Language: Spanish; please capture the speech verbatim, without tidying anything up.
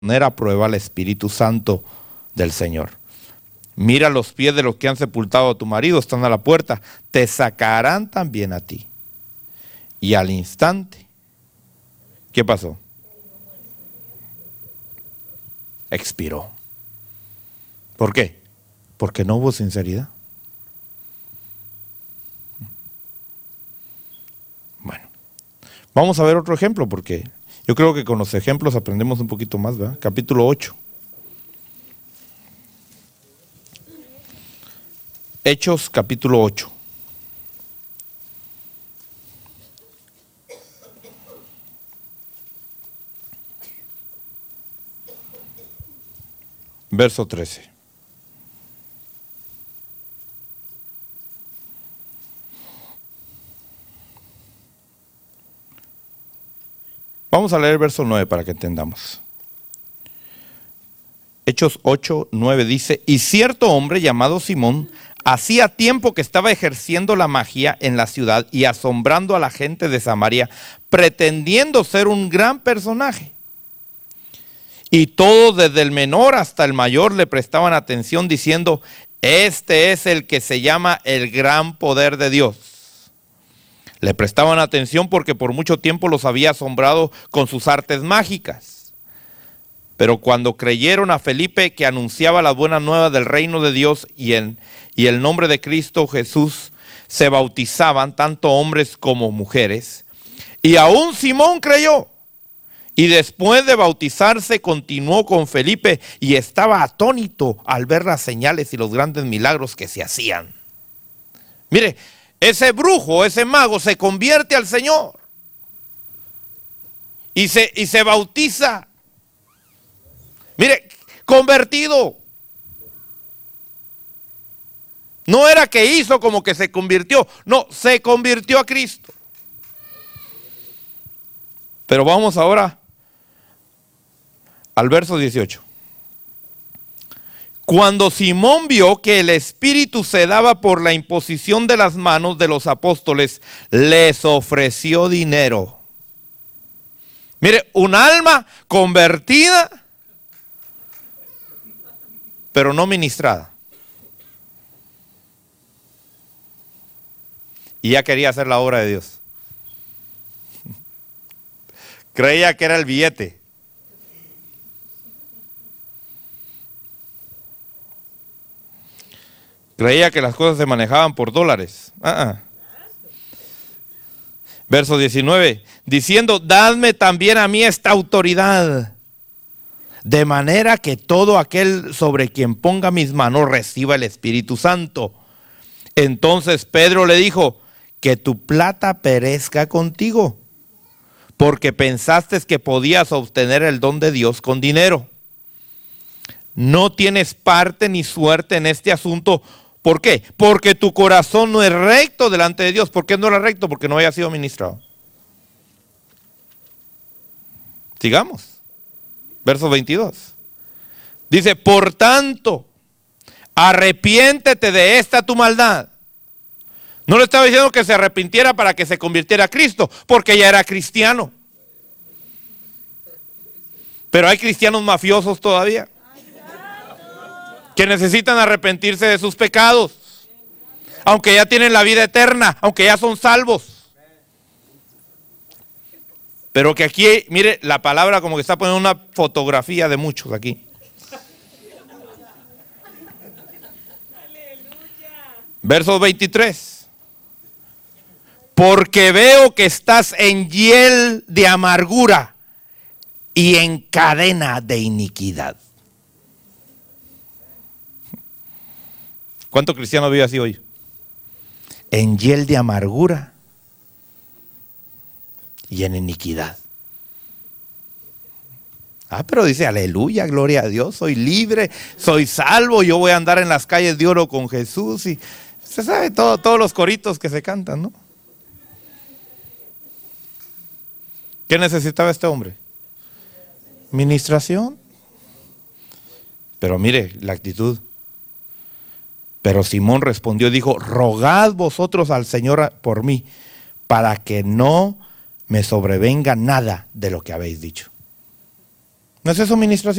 poner a prueba al Espíritu Santo del Señor. Mira los pies de los que han sepultado a tu marido, están a la puerta, te sacarán también a ti. Y al instante, ¿qué pasó? Expiró. ¿Por qué? Porque no hubo sinceridad. Bueno, vamos a ver otro ejemplo, porque yo creo que con los ejemplos aprendemos un poquito más, ¿verdad? Capítulo ocho. Hechos capítulo ocho. Verso trece. Vamos a leer el verso nueve para que entendamos. Hechos ocho, nueve dice: y cierto hombre llamado Simón hacía tiempo que estaba ejerciendo la magia en la ciudad y asombrando a la gente de Samaria, pretendiendo ser un gran personaje. Y todos, desde el menor hasta el mayor, le prestaban atención diciendo: este es el que se llama el gran poder de Dios. Le prestaban atención porque por mucho tiempo los había asombrado con sus artes mágicas. Pero cuando creyeron a Felipe, que anunciaba las buenas nuevas del reino de Dios y en y el nombre de Cristo Jesús, se bautizaban tanto hombres como mujeres. Y aún Simón creyó. Y después de bautizarse continuó con Felipe y estaba atónito al ver las señales y los grandes milagros que se hacían. Mire, ese brujo, ese mago se convierte al Señor y se, y se bautiza. Mire, convertido. No era que hizo como que se convirtió, no, se convirtió a Cristo. Pero vamos ahora al verso dieciocho. Cuando Simón vio que el Espíritu se daba por la imposición de las manos de los apóstoles, les ofreció dinero. Mire, un alma convertida, pero no ministrada. Y ya quería hacer la obra de Dios. Creía que era el billete. Creía que las cosas se manejaban por dólares. Uh-uh. Verso diecinueve. Diciendo: dadme también a mí esta autoridad, de manera que todo aquel sobre quien ponga mis manos reciba el Espíritu Santo. Entonces Pedro le dijo: que tu plata perezca contigo, porque pensaste que podías obtener el don de Dios con dinero. No tienes parte ni suerte en este asunto. ¿Por qué? Porque tu corazón no es recto delante de Dios. ¿Por qué no era recto? Porque no había sido ministrado. Sigamos. Verso veintidós. Dice: por tanto, arrepiéntete de esta tu maldad. No le estaba diciendo que se arrepintiera para que se convirtiera a Cristo, porque ya era cristiano. Pero hay cristianos mafiosos todavía, que necesitan arrepentirse de sus pecados, aunque ya tienen la vida eterna, aunque ya son salvos. Pero que aquí, mire, la palabra como que está poniendo una fotografía de muchos aquí. Verso veintitrés. Porque veo que estás en hiel de amargura y en cadena de iniquidad. ¿Cuántos cristianos viven así hoy? En hiel de amargura y en iniquidad. Ah, pero dice: aleluya, gloria a Dios, soy libre, soy salvo, yo voy a andar en las calles de oro con Jesús. Y se sabe todo, todos los coritos que se cantan, ¿no? ¿Qué necesitaba este hombre? Ministración. Pero mire la actitud. Pero Simón respondió y dijo: rogad vosotros al Señor por mí, para que no me sobrevenga nada de lo que habéis dicho. ¿No es eso administración?